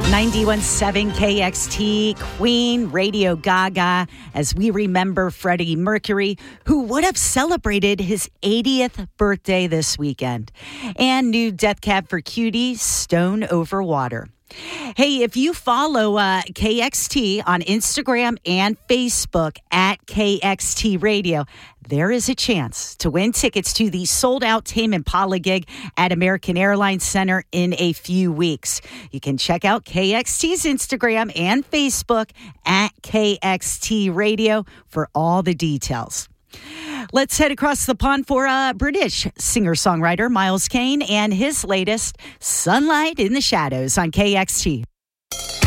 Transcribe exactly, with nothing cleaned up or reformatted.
ninety-one point seven K X T, Queen, Radio Gaga, as we remember Freddie Mercury, who would have celebrated his eightieth birthday this weekend. And new Death Cab for Cutie, Stone Over Water. Hey, if you follow uh, K X T on Instagram and Facebook at K X T Radio, there is a chance to win tickets to the sold-out Tame Impala gig at American Airlines Center in a few weeks. You can check out K X T's Instagram and Facebook at K X T Radio for all the details. Let's head across the pond for a British singer-songwriter, Miles Kane, and his latest, Sunlight in the Shadows, on K X T.